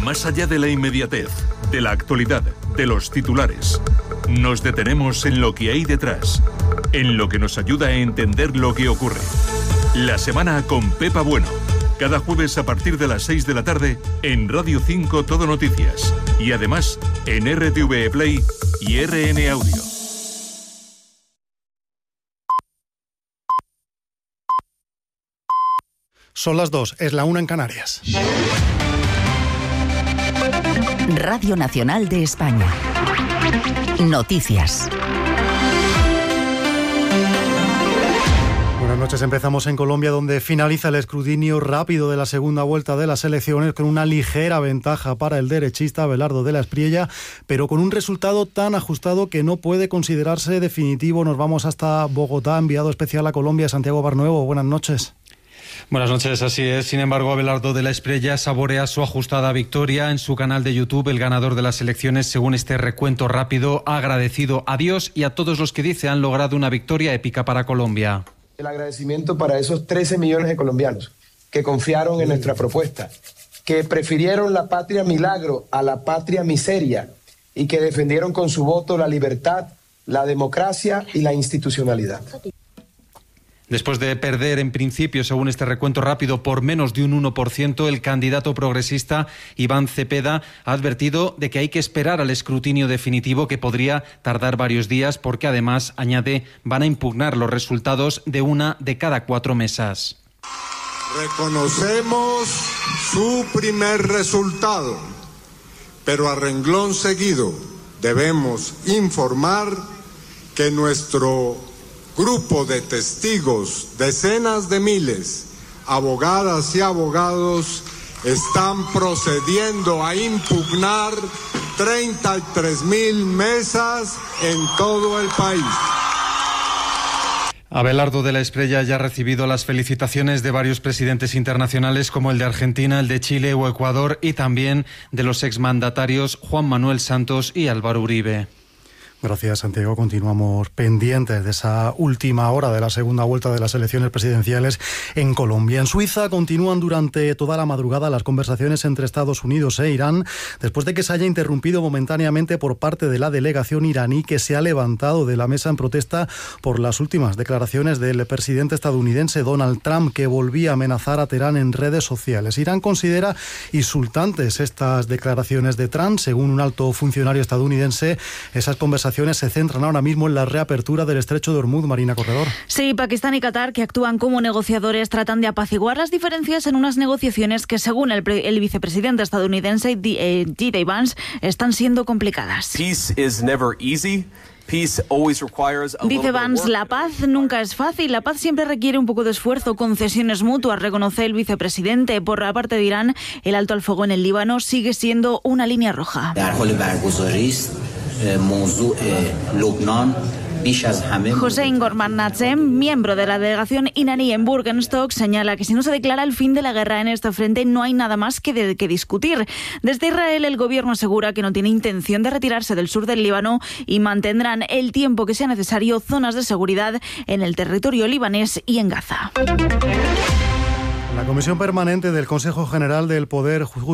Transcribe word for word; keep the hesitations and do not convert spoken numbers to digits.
Más allá de la inmediatez, de la actualidad, de los titulares, nos detenemos en lo que hay detrás, en lo que nos ayuda a entender lo que ocurre. La semana con Pepa Bueno. Cada jueves a partir de las seis de la tarde en Radio cinco Todo Noticias. Y además en R T V E Play y R N Audio. Son las dos, es la una en Canarias. Radio Nacional de España. Noticias. Buenas noches, empezamos en Colombia, donde finaliza el escrutinio rápido de la segunda vuelta de las elecciones con una ligera ventaja para el derechista Abelardo de la Espriella, pero con un resultado tan ajustado que no puede considerarse definitivo. Nos vamos hasta Bogotá, enviado especial a Colombia, Santiago Barnuevo. Buenas noches. Buenas noches, así es. Sin embargo, Abelardo de la Espriella saborea su ajustada victoria. En su canal de YouTube, el ganador de las elecciones, según este recuento rápido, ha agradecido a Dios y a todos los que dice han logrado una victoria épica para Colombia. El agradecimiento para esos trece millones de colombianos que confiaron en nuestra propuesta, que prefirieron la patria milagro a la patria miseria y que defendieron con su voto la libertad, la democracia y la institucionalidad. Después de perder en principio, según este recuento rápido, por menos de un uno por ciento, el candidato progresista Iván Cepeda ha advertido de que hay que esperar al escrutinio definitivo, que podría tardar varios días, porque además, añade, van a impugnar los resultados de una de cada cuatro mesas. Reconocemos su primer resultado, pero a renglón seguido debemos informar que nuestro grupo de testigos, decenas de miles, abogadas y abogados, están procediendo a impugnar treinta y tres mil mesas en todo el país. Abelardo de la Espriella ya ha recibido las felicitaciones de varios presidentes internacionales, como el de Argentina, el de Chile o Ecuador, y también de los exmandatarios Juan Manuel Santos y Álvaro Uribe. Gracias, Santiago. Continuamos pendientes de esa última hora de la segunda vuelta de las elecciones presidenciales en Colombia. En Suiza continúan durante toda la madrugada las conversaciones entre Estados Unidos e Irán, después de que se haya interrumpido momentáneamente por parte de la delegación iraní, que se ha levantado de la mesa en protesta por las últimas declaraciones del presidente estadounidense Donald Trump, que volvía a amenazar a Teherán en redes sociales. Irán considera insultantes estas declaraciones de Trump. Según un alto funcionario estadounidense, esas conversaciones se centran ahora mismo en la reapertura del estrecho de Hormuz. Marina Corredor. Sí, Pakistán y Qatar, que actúan como negociadores, tratan de apaciguar las diferencias en unas negociaciones que, según el, pre- el vicepresidente estadounidense D- eh, J D Vance, están siendo complicadas. Peace is never easy. Peace always requires a Dice Vance, la paz nunca es fácil, la paz siempre requiere un poco de esfuerzo, concesiones mutuas, reconoce el vicepresidente. Por la parte de Irán, el alto al fuego en el Líbano sigue siendo una línea roja. Hossein Gorman-Natzem, miembro de la delegación iraní en Burgenstock, señala que si no se declara el fin de la guerra en este frente, no hay nada más que, de, que discutir. Desde Israel, el gobierno asegura que no tiene intención de retirarse del sur del Líbano y mantendrán el tiempo que sea necesario zonas de seguridad en el territorio libanés y en Gaza. La Comisión Permanente del Consejo General del Poder Judicial